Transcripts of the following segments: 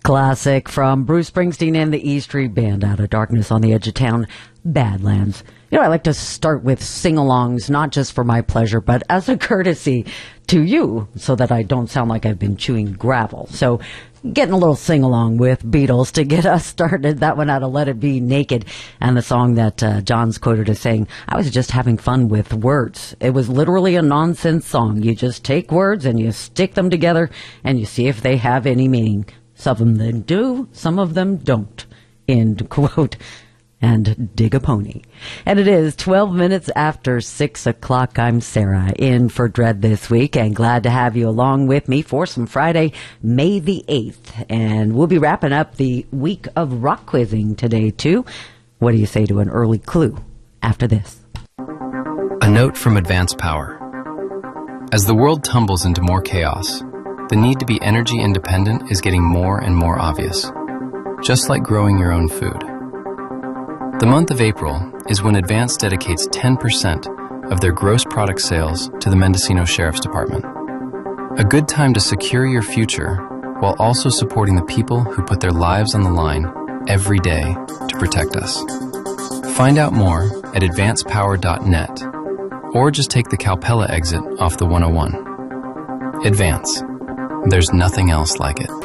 Classic from Bruce Springsteen and the E Street Band, Out of Darkness on the Edge of Town, Badlands. You know, I like to start with sing-alongs, not just for my pleasure, but as a courtesy to you, so that I don't sound like I've been chewing gravel. So, getting a little sing-along with Beatles to get us started. That one out of Let It Be, Naked, and the song that John's quoted as saying, I was just having fun with words. It was literally a nonsense song. You just take words and you stick them together and you see if they have any meaning. Some of them do, some of them don't. End quote. And dig a pony. And it is 12 minutes after 6 o'clock. I'm Sarah, in for Dread this week, and glad to have you along with me for some Friday, May the 8th. And we'll be wrapping up the week of rock quizzing today, too. What do you say to an early clue after this? A note from Advance Power. As the world tumbles into more chaos, the need to be energy independent is getting more and more obvious, just like growing your own food. The month of April is when Advance dedicates 10% of their gross product sales to the Mendocino Sheriff's Department. A good time to secure your future while also supporting the people who put their lives on the line every day to protect us. Find out more at advancepower.net or just take the Calpella exit off the 101. Advance. There's nothing else like it.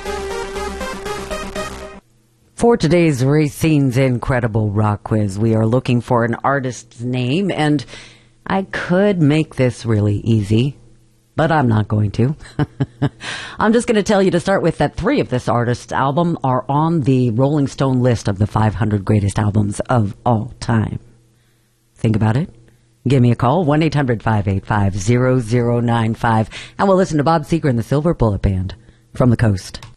For today's Racine's Incredible Rock Quiz, we are looking for an artist's name, and I could make this really easy, but I'm not going to. I'm just going to tell you to start with that 3 of this artist's album are on the Rolling Stone list of the 500 greatest albums of all time. Think about it. Give me a call, 1-800-585-0095, and we'll listen to Bob Seger and the Silver Bullet Band from the coast.